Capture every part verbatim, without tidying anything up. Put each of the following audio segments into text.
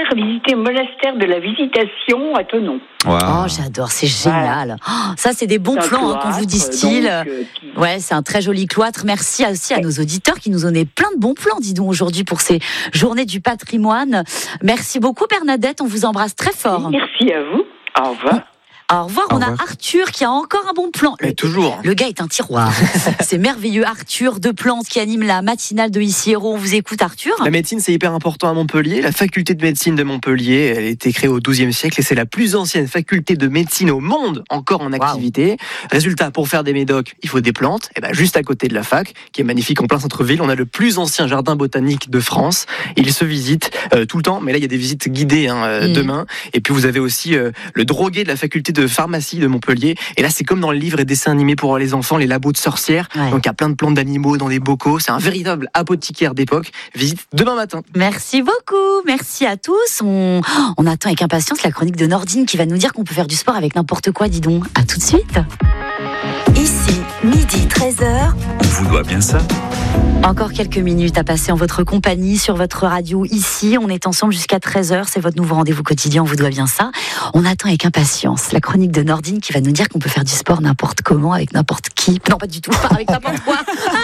faire visiter le monastère de la Visitation à Thonon. Wow. Oh, j'adore, c'est génial. Ouais. Oh, ça, c'est des bons c'est plans cloître, hein, qu'on vous distille. Donc, euh, qui... Ouais, c'est un très joli cloître. Merci aussi à nos auditeurs qui nous ont donné plein de bons plans, dis donc, aujourd'hui pour ces journées du patrimoine. Merci beaucoup, Bernadette. On vous embrasse très fort. Merci à vous. Au revoir. Au revoir, Au on a revoir. Arthur qui a encore un bon plan. Et Le, toujours. le gars est un tiroir. C'est merveilleux. Arthur de Plante qui anime la matinale de Ici Héros. On vous écoute, Arthur. La médecine, c'est hyper important à Montpellier. La faculté de médecine de Montpellier, elle a été créée au douzième siècle et c'est la plus ancienne faculté de médecine au monde encore en activité. Wow. Résultat, pour faire des médocs, il faut des plantes. Et ben, juste à côté de la fac, qui est magnifique en plein centre-ville, on a le plus ancien jardin botanique de France. Il se visite euh, tout le temps, mais là, il y a des visites guidées hein, euh, mmh. demain. Et puis, vous avez aussi euh, le drogué de la faculté de pharmacie de Montpellier. Et là, c'est comme dans le livre et dessin animé pour les enfants, les labos de sorcières. Ouais. Donc, il y a plein de plantes d'animaux dans des bocaux. C'est un véritable apothicaire d'époque. Visite demain matin. Merci beaucoup. Merci à tous. On, on attend avec impatience la chronique de Nordine qui va nous dire qu'on peut faire du sport avec n'importe quoi, dis donc. À tout de suite. Ici, midi treize heures. On vous doit bien ça. Encore quelques minutes à passer en votre compagnie sur votre radio ici. On est ensemble jusqu'à treize heures. C'est votre nouveau rendez-vous quotidien. On vous doit bien ça. On attend avec impatience la chronique de Nordine qui va nous dire qu'on peut faire du sport n'importe comment, avec n'importe qui. Non, pas du tout. Pas avec n'importe quoi.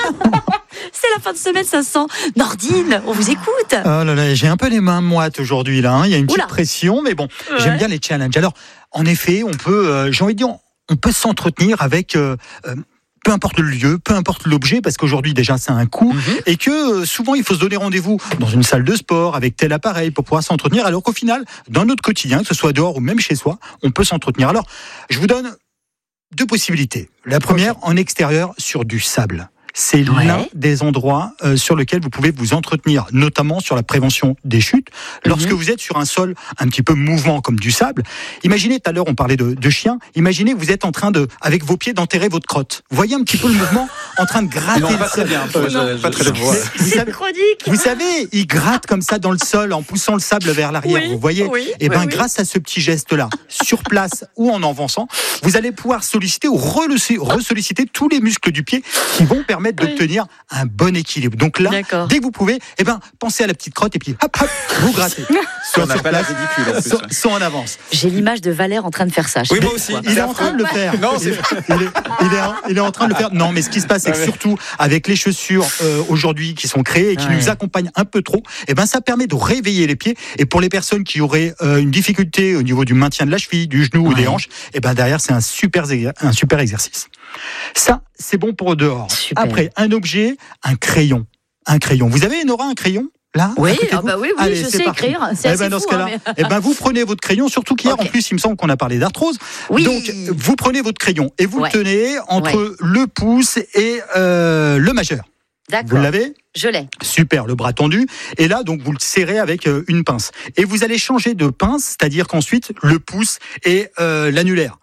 C'est la fin de semaine, ça sent. Nordine, on vous écoute. Oh là là, j'ai un peu les mains moites aujourd'hui là. Hein. Il y a une petite Oula. pression, mais bon, ouais. J'aime bien les challenges. Alors, en effet, on peut, euh, j'ai envie de dire, on peut s'entretenir avec. Euh, euh, peu importe le lieu, peu importe l'objet, parce qu'aujourd'hui déjà c'est un coût, mm-hmm. et que euh, souvent il faut se donner rendez-vous dans une salle de sport avec tel appareil pour pouvoir s'entretenir, alors qu'au final, dans notre quotidien, que ce soit dehors ou même chez soi, on peut s'entretenir. Alors, je vous donne deux possibilités. La première, okay. en extérieur, sur du sable. C'est ouais. l'un des endroits euh, sur lequel vous pouvez vous entretenir, notamment sur la prévention des chutes. Lorsque mmh. vous êtes sur un sol un petit peu mouvant comme du sable, imaginez, tout à l'heure on parlait de, de chiens, imaginez que vous êtes en train de, avec vos pieds, d'enterrer votre crotte. Vous voyez un petit peu le mouvement en train de gratter non, le pas sol. Très bien, euh, je, je, pas très bien. Vous savez, vous savez, il gratte comme ça dans le sol en poussant le sable vers l'arrière. Oui, vous voyez. oui, Et ben, oui, grâce à ce petit geste-là, sur place ou en avançant, vous allez pouvoir solliciter ou re-solliciter tous les muscles du pied qui vont permettre oui. d'obtenir un bon équilibre. Donc là, D'accord. dès que vous pouvez, eh ben, pensez à la petite crotte et puis hop, hop, vous grattez. On n'a pas la ridicule. En plus, soit, soit en avance. J'ai l'image de Valère en train de faire ça. Oui, moi aussi. Il est en train de le faire. Non, c'est... Il, est, il, est, il est en train de le faire. Non, mais ce qui se passe, c'est que surtout avec les chaussures euh, aujourd'hui qui sont créées et qui ouais. nous accompagnent un peu trop, eh ben, ça permet de réveiller les pieds. Et pour les personnes qui auraient euh, une difficulté au niveau du maintien de la cheville, du genou ouais. ou des hanches, eh ben, derrière, c'est un super, un super exercice. Ça, c'est bon pour dehors. Super. Après, un objet, un crayon. Un crayon. Vous avez, Nora, un crayon là, oui, ah bah oui, oui, Allez, je c'est sais parti. écrire. C'est eh assez ben, dans fou, ce cas-là, hein, mais... eh ben, vous prenez votre crayon, surtout qu'hier, okay. en plus, il me semble qu'on a parlé d'arthrose. Oui. Donc, vous prenez votre crayon et vous ouais. le tenez entre ouais. le pouce et euh, le majeur. D'accord. Vous l'avez ? Je l'ai. Super, le bras tendu. Et là, donc, vous le serrez avec euh, une pince. Et vous allez changer de pince, c'est-à-dire qu'ensuite, le pouce et euh, l'annulaire.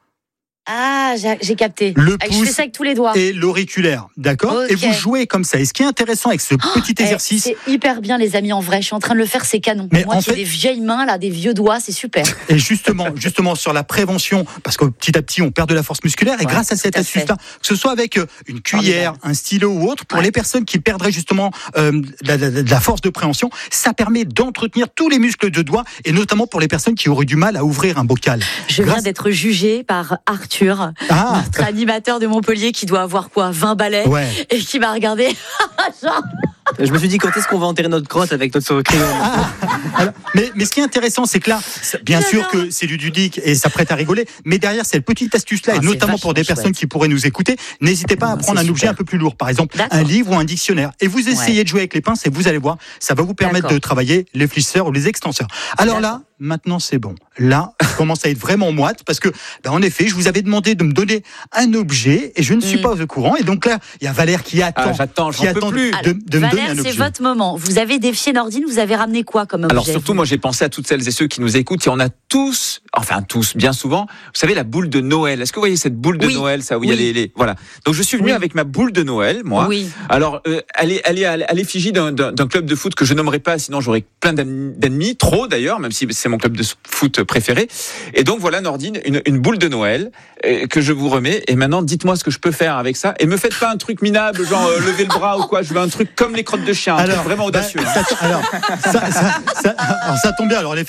Ah, j'ai, j'ai capté. Le ah, pouce je fais ça avec tous les doigts. Et l'auriculaire, d'accord okay. Et vous jouez comme ça. Et ce qui est intéressant avec ce oh, petit exercice... Eh, c'est hyper bien, les amis, en vrai. Je suis en train de le faire, c'est canon. Mais moi qui fait... ai des vieilles mains, là, des vieux doigts, c'est super. Et justement, justement sur la prévention, parce que petit à petit, on perd de la force musculaire. Et ouais, grâce à cette astuce-là, que ce soit avec une cuillère, un stylo ou autre, pour ouais. les personnes qui perdraient justement euh, de, la, de la force de préhension, ça permet d'entretenir tous les muscles de doigts, et notamment pour les personnes qui auraient du mal à ouvrir un bocal. Je grâce... viens d'être jugée par Arthur. Ah. Notre animateur de Montpellier qui doit avoir quoi, vingt balais ouais. et qui m'a regardé. Genre... Je me suis dit, quand est-ce qu'on va enterrer notre crotte avec notre crayon ah, alors, mais, mais ce qui est intéressant, c'est que là, bien sûr que c'est du ludique et ça prête à rigoler, mais derrière cette petite astuce-là, ah, et notamment pour des personnes chouette. Qui pourraient nous écouter, n'hésitez pas à prendre c'est un super. Objet un peu plus lourd, par exemple D'accord. un livre ou un dictionnaire, et vous essayez ouais. de jouer avec les pinces et vous allez voir, ça va vous permettre D'accord. de travailler les flisseurs ou les extenseurs. Alors D'accord. là, maintenant c'est bon. Là, je commence à être vraiment moite parce que, ben, en effet, je vous avais demandé de me donner un objet et je ne suis mmh. pas au courant. Et donc là, il y a Valère qui attend, ah, j'attends, qui attend plus. de, Alors, de me Valère, donner un objet. C'est votre moment. Vous avez défié Nordine, vous avez ramené quoi comme objet? Alors surtout, moi j'ai pensé à toutes celles et ceux qui nous écoutent et on a tous, enfin tous, bien souvent, vous savez la boule de Noël. Est-ce que vous voyez cette boule de oui. Noël, ça où il oui. y a les, les, voilà. Donc je suis venu oui. avec ma boule de Noël, moi. Oui. Alors euh, elle est, elle est à l'effigie d'un, d'un, d'un club de foot que je nommerai pas, sinon j'aurais plein d'ennemis, trop d'ailleurs, même si c'est mon club de foot préféré. Et donc voilà Nordine, une, une boule de Noël euh, que je vous remets. Et maintenant, dites-moi ce que je peux faire avec ça. Et me faites pas un truc minable, genre euh, lever le bras ou quoi. Je veux un truc comme les crottes de chien, alors, vraiment audacieux. Bah, ça, alors, ça, ça, ça, alors ça tombe bien. Alors les